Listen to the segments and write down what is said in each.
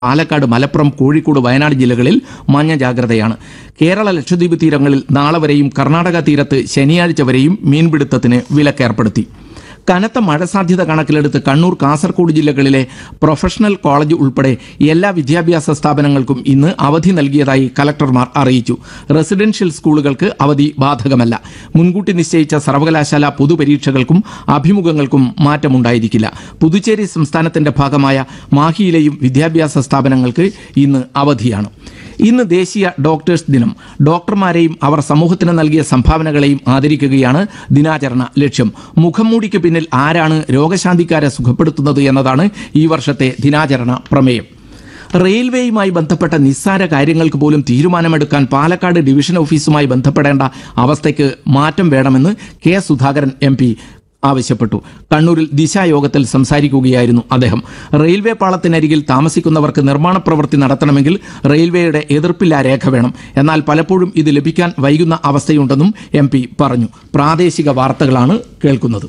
പാലക്കാട്, മലപ്പുറം, കോഴിക്കോട്, വയനാട് ജില്ലകളിൽ മഞ്ഞ ജാഗ്രതയാണ്. കേരള ലക്ഷദ്വീപ് തീരങ്ങളിൽ നാളെ വരെയും കർണാടക തീരത്ത് ശനിയാഴ്ച വരെയും മീൻപിടുത്തത്തിന് വിലക്കേർപ്പെടുത്തി. കനത്ത മഴ സാധ്യത കണക്കിലെടുത്ത് കണ്ണൂർ, കാസർഗോഡ് ജില്ലകളിലെ പ്രൊഫഷണൽ കോളേജ് ഉൾപ്പെടെ എല്ലാ വിദ്യാഭ്യാസ സ്ഥാപനങ്ങൾക്കും ഇന്ന് അവധി നൽകിയതായി കലക്ടർമാർ അറിയിച്ചു. റെസിഡൻഷ്യൽ സ്കൂളുകൾക്ക് അവധി ബാധകമല്ല. മുൻകൂട്ടി നിശ്ചയിച്ച സർവകലാശാല പൊതുപരീക്ഷകൾക്കും അഭിമുഖങ്ങൾക്കും മാറ്റമുണ്ടായിരിക്കില്ല. പുതുച്ചേരി സംസ്ഥാനത്തിന്റെ ഭാഗമായ മാഹിയിലെയും വിദ്യാഭ്യാസ സ്ഥാപനങ്ങൾക്ക് ഇന്ന് അവധിയാണ്. ഇന്ന് ദേശീയ ഡോക്ടേഴ്സ് ദിനം. ഡോക്ടർമാരെയും അവർ സമൂഹത്തിന് നൽകിയ സംഭാവനകളെയും ആദരിക്കുകയാണ് ദിനാചരണ ലക്ഷ്യം. മുഖംമൂടിക്ക് പിന്നിൽ ആരാണ് രോഗശാന്തിക്കാരെ സുഖപ്പെടുത്തുന്നത് എന്നതാണ് ഈ വർഷത്തെ ദിനാചരണ പ്രമേയം. റെയിൽവേയുമായി ബന്ധപ്പെട്ട നിസ്സാര കാര്യങ്ങൾക്ക് പോലും തീരുമാനമെടുക്കാൻ പാലക്കാട് ഡിവിഷൻ ഓഫീസുമായി ബന്ധപ്പെടേണ്ട അവസ്ഥയ്ക്ക് മാറ്റം വേണമെന്ന് കെ സുധാകരൻ MP ആവശ്യപ്പെട്ടു. കണ്ണൂരിൽ ദിശായോഗത്തിൽ സംസാരിക്കുകയായിരുന്നു അദ്ദേഹം. റെയിൽവേ പാളത്തിനരികിൽ താമസിക്കുന്നവർക്ക് നിർമ്മാണ പ്രവൃത്തി നടത്തണമെങ്കിൽ റെയിൽവേയുടെ എതിർപ്പില്ലാ രേഖ വേണം. എന്നാൽ പലപ്പോഴും ഇത് ലഭിക്കാൻ വൈകുന്ന അവസ്ഥയുണ്ടെന്നും MP പറഞ്ഞു. പ്രാദേശിക വാർത്തകളാണ് കേൾക്കുന്നത്.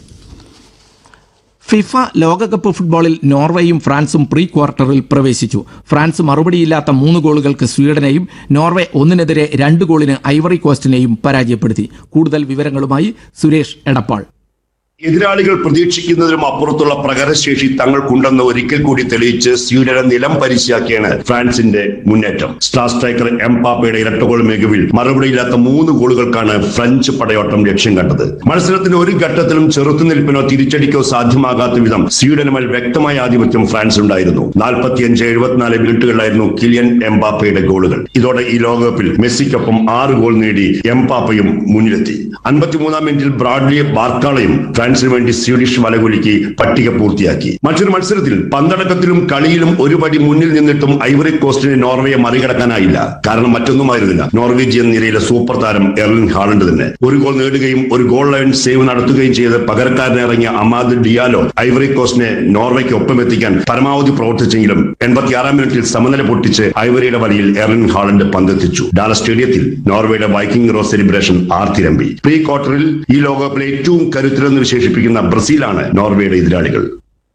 ഫിഫ ലോകകപ്പ് ഫുട്ബോളിൽ നോർവേയും ഫ്രാൻസും പ്രീ ക്വാർട്ടറിൽ പ്രവേശിച്ചു. ഫ്രാൻസ് മറുപടിയില്ലാത്ത 3 ഗോളുകൾക്ക് സ്വീഡനെയും നോർവേ 1-നെതിരെ 2 ഗോളിന് ഐവറി കോസ്റ്റിനെയും പരാജയപ്പെടുത്തി. കൂടുതൽ വിവരങ്ങളുമായി സുരേഷ് എടപ്പാൾ. എതിരാളികൾ പ്രതീക്ഷിക്കുന്നതിലും അപ്പുറത്തുള്ള പ്രകടനശേഷി തങ്ങൾക്കുണ്ടെന്ന് ഒരിക്കൽ കൂടി തെളിയിച്ച് സ്വീഡനെ നിലം പരിശാക്കിയാണ് ഫ്രാൻസിന്റെ മുന്നേറ്റം. സ്റ്റാർ സ്ട്രൈക്കർ എംബാപ്പയുടെ ഇരട്ട ഗോൾ മികവിൽ മറുപടിയില്ലാത്ത 3 ഗോളുകൾക്കാണ് ഫ്രഞ്ച് പടയോട്ടം ലക്ഷ്യം കണ്ടത്. മത്സരത്തിന് ഒരു ഘട്ടത്തിലും ചെറുത്തുനിൽപ്പിനോ തിരിച്ചടിക്കോ സാധ്യമാകാത്ത വിധം സ്വീഡനുമേൽ വ്യക്തമായ ആധിപത്യം ഫ്രാൻസിനുണ്ടായിരുന്നു. 45-74 മിനിറ്റുകളിലായിരുന്നു കിലിയൻ എംബാപ്പയുടെ ഗോളുകൾ. ഇതോടെ ഈ ലോകകപ്പിൽ മെസ്സിക്കൊപ്പം 6 ഗോൾ നേടി എംബാപ്പയും മുന്നിലെത്തി. 53-ാം മിനിറ്റിൽ ബ്രാഡ്ലി ബാർക്കാളയും ഫ്രാൻസിന് വേണ്ടി സ്വീഡിഷ് വലകുലുക്കി പട്ടിക പൂർത്തിയാക്കി. മറ്റൊരു മത്സരത്തിൽ പന്തടക്കത്തിലും കളിയിലും ഒരു പടി മുന്നിൽ നിന്നിട്ടും ഐവറി കോസ്റ്റിന് നോർവേയെ മറികടക്കാനായില്ല. കാരണം മറ്റൊന്നുമായിരുന്നില്ല, നോർവീജിയൻ നിരയിലെ സൂപ്പർ താരം എർലിംഗ് ഹാലണ്ട് തന്നെ. ഒരു ഗോൾ നേടുകയും ഒരു ഗോൾ ലൈൻ സേവ് നടത്തുകയും ചെയ്ത് പകരക്കാരനിറങ്ങിയ അമാദ് ഡിയാലോ ഐവറി കോസ്റ്റിനെ നോർവേക്ക് ഒപ്പമെത്തിക്കാൻ പരമാവധി പ്രവർത്തിച്ചെങ്കിലും 86-ാം മിനിറ്റിൽ സമനില പൊട്ടിച്ച് ഐവറിയുടെ വലയിൽ എർലിംഗ് ഹാലണ്ട് പന്തെത്തിച്ചു. ഡാലസ് സ്റ്റേഡിയത്തിൽ നോർവേയുടെ വൈക്കിംഗ് റോ സെലിബ്രേഷൻ ആർത്തിരമ്പി. പ്രീ ക്വാർട്ടറിൽ ഈ ലോകകപ്പിലെ ഏറ്റവും കരുത്തരെന്ന് വിശേഷിപ്പിക്കുന്ന ബ്രസീലാണ് നോർവേയുടെ എതിരാളികൾ.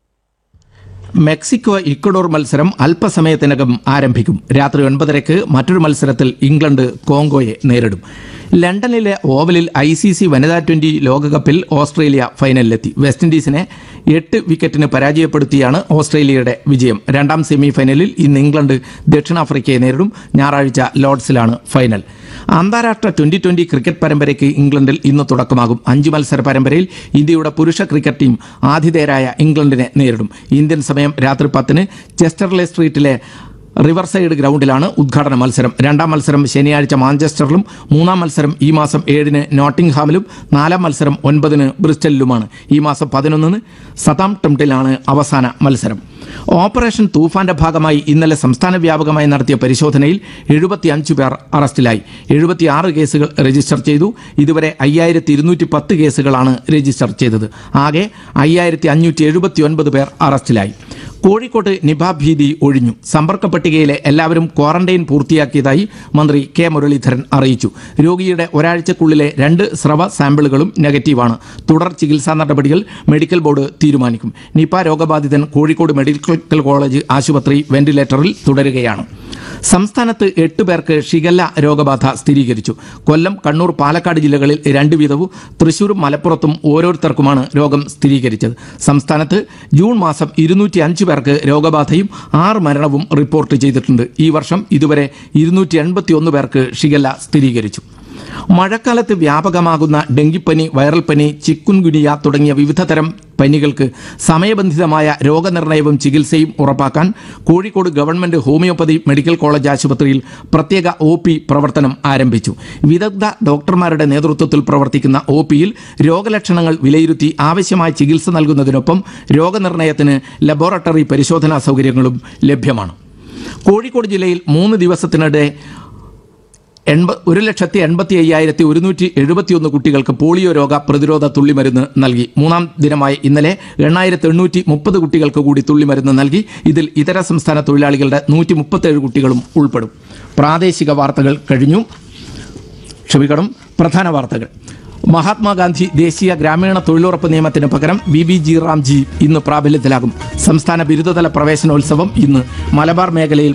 മെക്സിക്കോ ഇക്വഡോർ മത്സരം അല്പസമയത്തിനകം ആരംഭിക്കും. രാത്രി 9:30 മറ്റൊരു മത്സരത്തിൽ ഇംഗ്ലണ്ട് കോങ്കോയെ നേരിടും. ലണ്ടനിലെ ഓവലിൽ ICC വനിതാ 20 ലോകകപ്പിൽ ഓസ്ട്രേലിയ ഫൈനലിലെത്തി. വെസ്റ്റ് ഇൻഡീസിനെ 8 വിക്കറ്റിന് പരാജയപ്പെടുത്തിയാണ് ഓസ്ട്രേലിയയുടെ വിജയം. രണ്ടാം സെമി ഫൈനലിൽ ഇന്ന് ഇംഗ്ലണ്ട് ദക്ഷിണാഫ്രിക്കയെ നേരിടും. ഞായറാഴ്ച ലോർഡ്സിലാണ് ഫൈനൽ. അന്താരാഷ്ട്ര 2020 ക്രിക്കറ്റ് പരമ്പരയ്ക്ക് ഇംഗ്ലണ്ടിൽ ഇന്ന് തുടക്കമാകും. 5 മത്സര പരമ്പരയിൽ ഇന്ത്യയുടെ പുരുഷ ക്രിക്കറ്റ് ടീം ആതിഥേയരായ ഇംഗ്ലണ്ടിനെ നേരിടും. ഇന്ത്യൻ സമയം രാത്രി 10-ന് ചെസ്റ്റർലെ സ്ട്രീറ്റിലെ റിവർസൈഡ് ഗ്രൗണ്ടിലാണ് ഉദ്ഘാടന മത്സരം. രണ്ടാം മത്സരം ശനിയാഴ്ച മാഞ്ചസ്റ്ററിലും 3-ാം മത്സരം ഈ മാസം 7-ന് നോട്ടിംഗ്ഹാമിലും 4-ാം മത്സരം 9-ന് ബ്രിസ്റ്റലിലുമാണ്. ഈ മാസം 11-ന് സതാംപ്ടണിലാണ് അവസാന മത്സരം. ഓപ്പറേഷൻ തൂഫാന്റെ ഭാഗമായി ഇന്നലെ സംസ്ഥാന വ്യാപകമായി നടത്തിയ പരിശോധനയിൽ 75 പേർ അറസ്റ്റിലായി. 76 കേസുകൾ രജിസ്റ്റർ ചെയ്തു. ഇതുവരെ 5210 കേസുകളാണ് രജിസ്റ്റർ ചെയ്തത്. ആകെ 5579 പേർ അറസ്റ്റിലായി. കോഴിക്കോട്ട് നിപ ഭീതി ഒഴിഞ്ഞു. സമ്പർക്ക പട്ടികയിലെ എല്ലാവരും ക്വാറന്റൈൻ പൂർത്തിയാക്കിയതായി മന്ത്രി കെ മുരളീധരൻ അറിയിച്ചു. രോഗിയുടെ ഒരാഴ്ചക്കുള്ളിലെ 2 സ്രവ സാമ്പിളുകളും നെഗറ്റീവാണ്. തുടർ ചികിത്സാ നടപടികൾ മെഡിക്കൽ ബോർഡ് തീരുമാനിക്കും. നിപ രോഗബാധിതൻ കോഴിക്കോട് മെഡിക്കൽ കോളേജ് ആശുപത്രി വെന്റിലേറ്ററിൽ തുടരുകയാണ്. സംസ്ഥാനത്ത് 8 പേർക്ക് ഷിഗല്ല രോഗബാധ സ്ഥിരീകരിച്ചു. കൊല്ലം, കണ്ണൂർ, പാലക്കാട് ജില്ലകളിൽ 2 വീതവും തൃശൂരും മലപ്പുറത്തും ഓരോരുത്തർക്കുമാണ് രോഗം സ്ഥിരീകരിച്ചത്. സംസ്ഥാനത്ത് ജൂൺ മാസം 205 പേർക്ക് രോഗബാധയും 6 മരണവും റിപ്പോർട്ട് ചെയ്തിട്ടുണ്ട്. ഈ വർഷം ഇതുവരെ 281 പേർക്ക് ഷിഗല്ല സ്ഥിരീകരിച്ചു. മഴക്കാലത്ത് വ്യാപകമാകുന്ന ഡെങ്കിപ്പനി, വൈറൽ പനി, ചിക്കുൻഗുനിയ തുടങ്ങിയ വിവിധ തരം പനികൾക്ക് സമയബന്ധിതമായ രോഗനിർണയവും ചികിത്സയും ഉറപ്പാക്കാൻ Kozhikode government homeopathy medical college ആശുപത്രിയിൽ പ്രത്യേക OP പ്രവർത്തനം ആരംഭിച്ചു. വിദഗ്ധ ഡോക്ടർമാരുടെ നേതൃത്വത്തിൽ പ്രവർത്തിക്കുന്ന OPയിൽ രോഗലക്ഷണങ്ങൾ വിലയിരുത്തി ആവശ്യമായ ചികിത്സ നൽകുന്നതിനൊപ്പം രോഗനിർണയത്തിന് ലബോറട്ടറി പരിശോധനാ സൗകര്യങ്ങളും ലഭ്യമാണ്. കോഴിക്കോട് ജില്ലയിൽ 3 ദിവസത്തിനിടെ 1,85,171 കുട്ടികൾക്ക് പോളിയോ രോഗ പ്രതിരോധ തുള്ളിമരുന്ന് നൽകി. 3-ാം ദിനമായ ഇന്നലെ 8,830 കുട്ടികൾക്ക് കൂടി തുള്ളിമരുന്ന് നൽകി. ഇതിൽ ഇതര സംസ്ഥാന തൊഴിലാളികളുടെ 137 കുട്ടികളും ഉൾപ്പെടും. പ്രാദേശിക വാർത്തകൾ കഴിഞ്ഞു. പ്രധാന വാർത്തകൾ. മഹാത്മാഗാന്ധി ദേശീയ ഗ്രാമീണ തൊഴിലുറപ്പ് നിയമത്തിന് പകരം BBG റാംജി ഇന്ന് പ്രാബല്യത്തിലാകും. സംസ്ഥാന ബിരുദതല പ്രവേശനോത്സവം ഇന്ന്. മലബാർ മേഖലയിൽ